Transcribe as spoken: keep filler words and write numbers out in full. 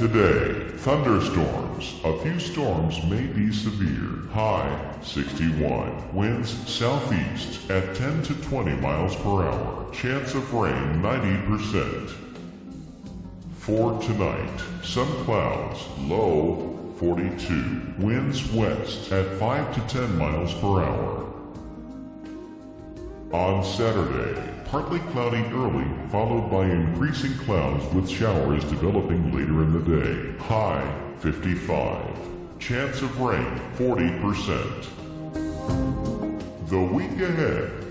Today, thunderstorms. A few storms may be severe. High sixty-one. Winds southeast at ten to twenty miles per hour. Chance of rain ninety percent. For tonight, some clouds. Low forty-two. Winds west at five to ten miles per hour. On Saturday, partly cloudy early, followed by increasing clouds with showers developing later in the day. High fifty-five. Chance of rain forty percent. The week ahead.